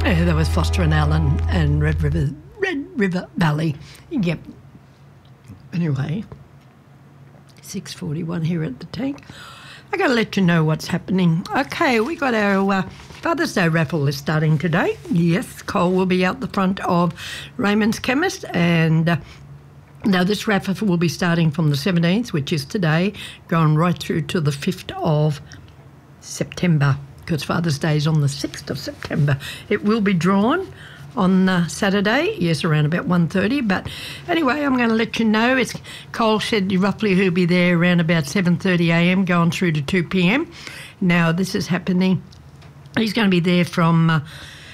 Yeah, that was Foster and Allen and Red River Valley. Yep. Anyway, 6:41 here at the tank. I got to let you know what's happening. Okay, we got our Father's Day raffle is starting today. Yes, Cole will be out the front of Raymond's Chemist, and now this raffle will be starting from the 17th, which is today, going right through to the 5th of September, because Father's Day is on the 6th of September. It will be drawn on Saturday, yes, around about 1:30. But anyway, I'm going to let you know. It's Cole said roughly he'll be there around about 7:30 a.m. going through to 2 p.m. Now, this is happening. He's going to be there from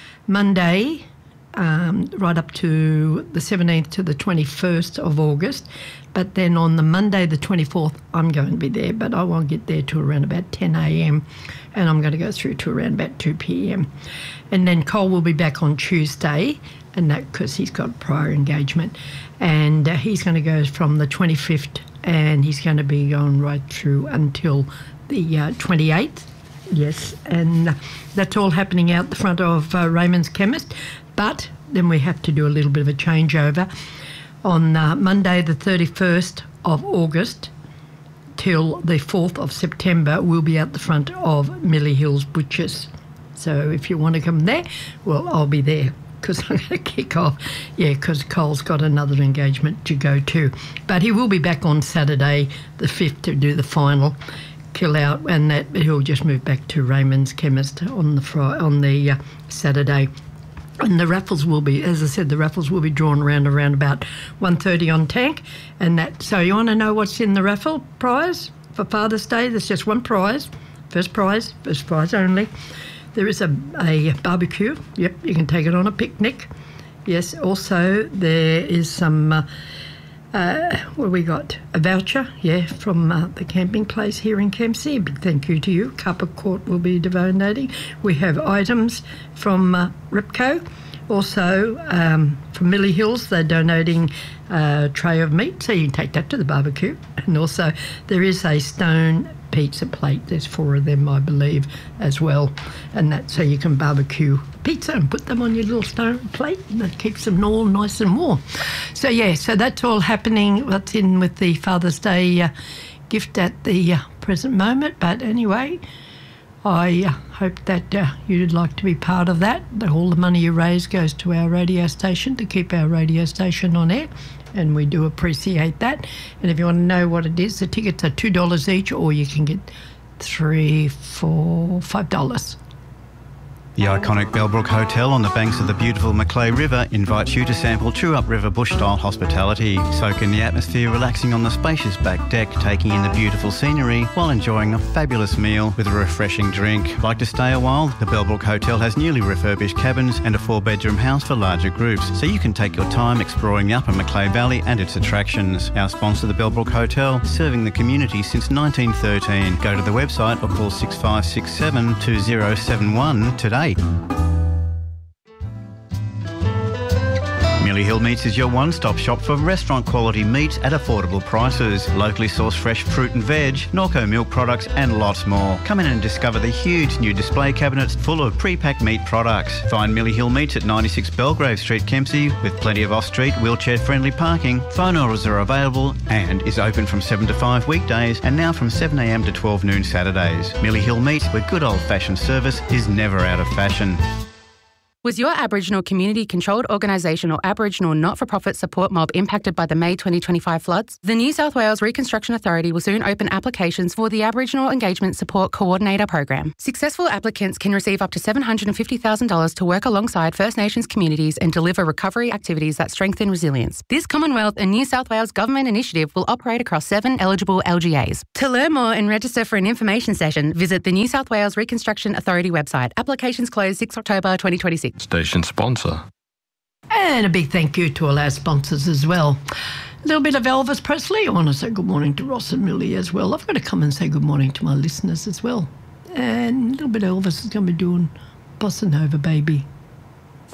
Monday right up to the 17th to the 21st of August. But then on the Monday, the 24th, I'm going to be there, but I won't get there till around about 10 a.m. and I'm going to go through to around about 2 p.m. And then Cole will be back on Tuesday, and that because he's got prior engagement. And he's going to go from the 25th, and he's going to be going right through until the 28th. Yes, and that's all happening out the front of Raymond's Chemist. But then we have to do a little bit of a changeover. On Monday, the 31st of August till the 4th of September, we'll be out the front of Millie Hills Butchers. So if you want to come there, well, I'll be there because I'm going to kick off. Yeah, because Cole's got another engagement to go to. But he will be back on Saturday, the 5th, to do the final kill out, and that he'll just move back to Raymond's Chemist on the Saturday. And the raffles will be, as I said, the raffles will be drawn around about 1:30 on tank. And that. So you want to know what's in the raffle prize for Father's Day? There's just one prize, first prize only. There is a barbecue. Yep, you can take it on a picnic. Yes, also there is some, what have we got? A voucher, yeah, from the camping place here in Kempsey. A big thank you to you. Carpet Court will be donating. We have items from Ripco. Also, from Millie Hills, they're donating a tray of meat, so you can take that to the barbecue. And also, there is a stone pizza plate. There's 4 of them, I believe, as well. And that, so you can barbecue pizza and put them on your little stone plate, and that keeps them all nice and warm. So, yeah, so that's all happening. What's in with the Father's Day gift at the present moment. But anyway, I hope that you'd like to be part of that. All the money you raise goes to our radio station to keep our radio station on air, and we do appreciate that. And if you want to know what it is, the tickets are $2 each, or you can get $3, $4, $5. The iconic Bellbrook Hotel on the banks of the beautiful Macleay River invites you to sample true upriver bush-style hospitality. Soak in the atmosphere, relaxing on the spacious back deck, taking in the beautiful scenery while enjoying a fabulous meal with a refreshing drink. Like to stay a while? The Bellbrook Hotel has newly refurbished cabins and a 4-bedroom house for larger groups, so you can take your time exploring the upper Macleay Valley and its attractions. Our sponsor, the Bellbrook Hotel, serving the community since 1913. Go to the website or call 6567 2071 today. Millie Hill Meats is your one-stop shop for restaurant-quality meats at affordable prices. Locally sourced fresh fruit and veg, Norco milk products and lots more. Come in and discover the huge new display cabinets full of pre-packed meat products. Find Millie Hill Meats at 96 Belgrave Street, Kempsey, with plenty of off-street, wheelchair-friendly parking. Phone orders are available and is open from 7 to 5 weekdays and now from 7 a.m. to 12 noon Saturdays. Millie Hill Meats, where good old-fashioned service is never out of fashion. Was your Aboriginal community-controlled organisation or Aboriginal not-for-profit support mob impacted by the May 2025 floods? The New South Wales Reconstruction Authority will soon open applications for the Aboriginal Engagement Support Coordinator Program. Successful applicants can receive up to $750,000 to work alongside First Nations communities and deliver recovery activities that strengthen resilience. This Commonwealth and New South Wales government initiative will operate across 7 eligible LGAs. To learn more and register for an information session, visit the New South Wales Reconstruction Authority website. Applications close 6 October 2026. Station sponsor. And a big thank you to all our sponsors as well. A little bit of Elvis Presley. I want to say good morning to Ross and Millie as well. I've got to come and say good morning to my listeners as well. And a little bit of Elvis is going to be doing Bossa Nova, baby.